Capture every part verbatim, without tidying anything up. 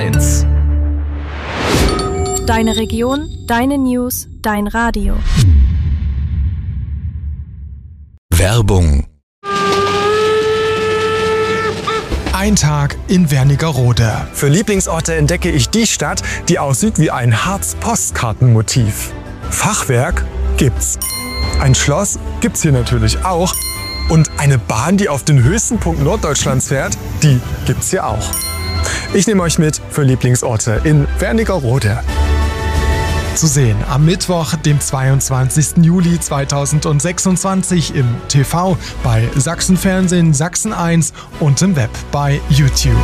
eins. Deine Region, deine News, dein Radio. Werbung. Ein Tag in Wernigerode. Für Lieblingsorte entdecke ich die Stadt, die aussieht wie ein Harz-Postkartenmotiv. Fachwerk gibt's. Ein Schloss gibt's hier natürlich auch. Und eine Bahn, die auf den höchsten Punkt Norddeutschlands fährt, die gibt's hier auch. Ich nehme euch mit für Lieblingsorte in Wernigerode. Zu sehen am Mittwoch, dem zweiundzwanzigsten Juli zweitausendsechsundzwanzig im T V, bei Sachsenfernsehen, Sachsen eins und im Web bei YouTube.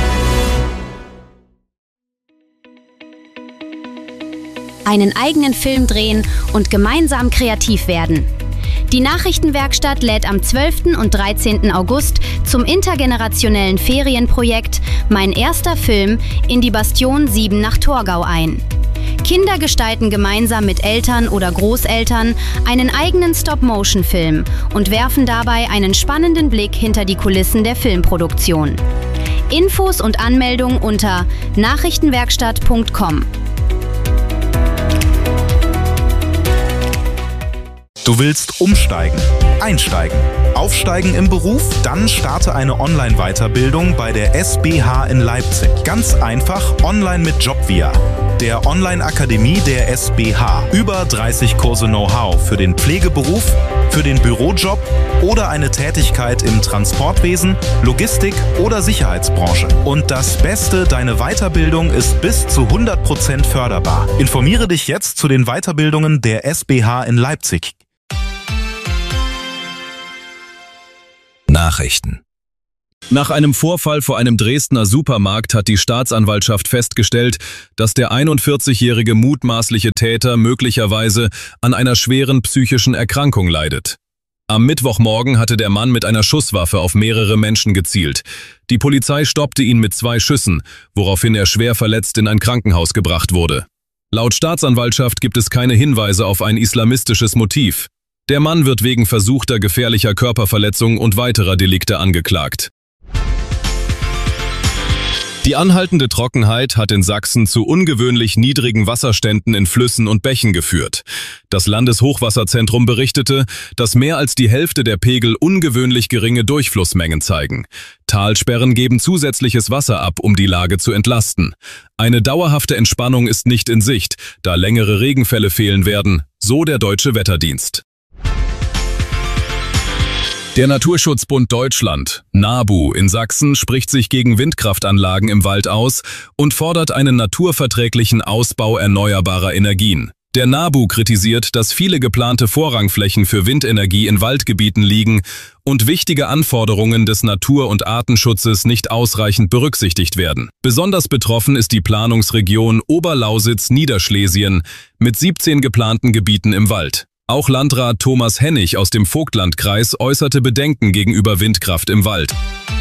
Einen eigenen Film drehen und gemeinsam kreativ werden. Die Nachrichtenwerkstatt lädt am zwölften und dreizehnten August zum intergenerationellen Ferienprojekt Mein erster Film in die Bastion sieben nach Torgau ein. Kinder gestalten gemeinsam mit Eltern oder Großeltern einen eigenen Stop-Motion-Film und werfen dabei einen spannenden Blick hinter die Kulissen der Filmproduktion. Infos und Anmeldung unter nachrichtenwerkstatt punkt com. Du willst umsteigen, einsteigen, aufsteigen im Beruf? Dann starte eine Online-Weiterbildung bei der S B H in Leipzig. Ganz einfach online mit Jobvia, der Online-Akademie der S B H. Über dreißig Kurse Know-how für den Pflegeberuf, für den Bürojob oder eine Tätigkeit im Transportwesen, Logistik oder Sicherheitsbranche. Und das Beste, deine Weiterbildung ist bis zu hundert Prozent förderbar. Informiere dich jetzt zu den Weiterbildungen der S B H in Leipzig. Nachrichten. Nach einem Vorfall vor einem Dresdner Supermarkt hat die Staatsanwaltschaft festgestellt, dass der einundvierzigjährige mutmaßliche Täter möglicherweise an einer schweren psychischen Erkrankung leidet. Am Mittwochmorgen hatte der Mann mit einer Schusswaffe auf mehrere Menschen gezielt. Die Polizei stoppte ihn mit zwei Schüssen, woraufhin er schwer verletzt in ein Krankenhaus gebracht wurde. Laut Staatsanwaltschaft gibt es keine Hinweise auf ein islamistisches Motiv. Der Mann wird wegen versuchter gefährlicher Körperverletzung und weiterer Delikte angeklagt. Die anhaltende Trockenheit hat in Sachsen zu ungewöhnlich niedrigen Wasserständen in Flüssen und Bächen geführt. Das Landeshochwasserzentrum berichtete, dass mehr als die Hälfte der Pegel ungewöhnlich geringe Durchflussmengen zeigen. Talsperren geben zusätzliches Wasser ab, um die Lage zu entlasten. Eine dauerhafte Entspannung ist nicht in Sicht, da längere Regenfälle fehlen werden, so der Deutsche Wetterdienst. Der Naturschutzbund Deutschland, NABU, in Sachsen spricht sich gegen Windkraftanlagen im Wald aus und fordert einen naturverträglichen Ausbau erneuerbarer Energien. Der NABU kritisiert, dass viele geplante Vorrangflächen für Windenergie in Waldgebieten liegen und wichtige Anforderungen des Natur- und Artenschutzes nicht ausreichend berücksichtigt werden. Besonders betroffen ist die Planungsregion Oberlausitz-Niederschlesien mit siebzehn geplanten Gebieten im Wald. Auch Landrat Thomas Hennig aus dem Vogtlandkreis äußerte Bedenken gegenüber Windkraft im Wald.